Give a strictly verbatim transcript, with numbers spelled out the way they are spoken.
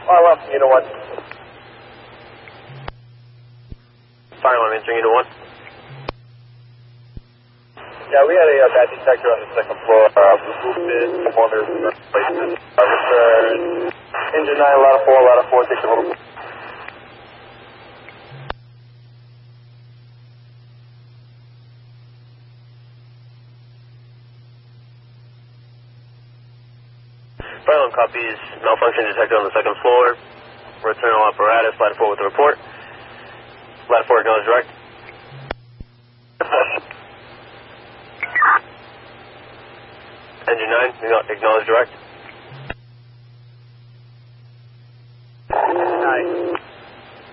Fire left, unit one. Fire alarm answering unit one. Yeah, we had a uh, bad detector on the second floor. Uh, we moved it, wonder places. Uh, return. Engine nine, ladder four, ladder four, take the little. Fire alarm copies. Malfunction detected on the second floor. Return all apparatus. Ladder four with the report. Ladder four acknowledge direct. Engine nine, acknowledge direct.